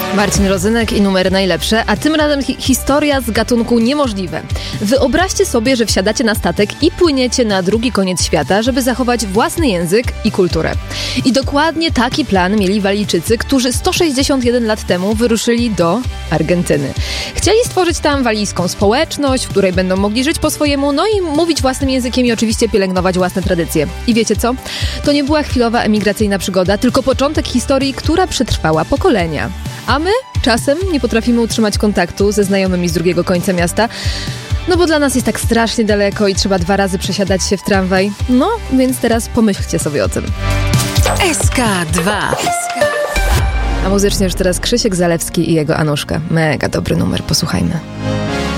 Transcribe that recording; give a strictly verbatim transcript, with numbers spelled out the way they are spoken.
Marcin Rozynek i numer najlepsze, a tym razem hi- historia z gatunku niemożliwe. Wyobraźcie sobie, że wsiadacie na statek i płyniecie na drugi koniec świata, żeby zachować własny język i kulturę. I dokładnie taki plan mieli Walijczycy, którzy sto sześćdziesiąt jeden lat temu wyruszyli do Argentyny. Chcieli stworzyć tam walijską społeczność, w której będą mogli żyć po swojemu, no i mówić własnym językiem i oczywiście pielęgnować własne tradycje. I wiecie co? To nie była chwilowa emigracyjna przygoda, tylko początek historii, która przetrwała pokolenia. A my czasem nie potrafimy utrzymać kontaktu ze znajomymi z drugiego końca miasta, no bo dla nas jest tak strasznie daleko i trzeba dwa razy przesiadać się w tramwaj. No, więc teraz pomyślcie sobie o tym. S K dwa. A muzycznie już teraz Krzysiek Zalewski i jego Anuszka. Mega dobry numer, posłuchajmy.